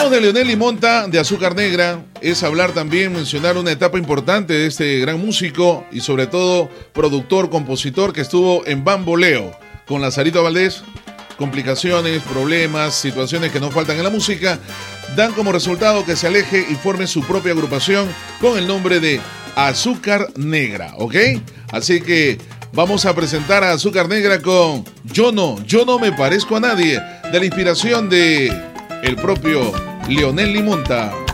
hablamos de Leonel Limonta, de Azúcar Negra, es hablar también, mencionar una etapa importante de este gran músico y sobre todo productor, compositor que estuvo en Bamboleo con Lazarito Valdés. Complicaciones, problemas, situaciones que no faltan en la música, dan como resultado que se aleje y forme su propia agrupación con el nombre de Azúcar Negra, ¿ok? Así que vamos a presentar a Azúcar Negra con yo no me parezco a nadie, de la inspiración de el propio Leonel Limonta.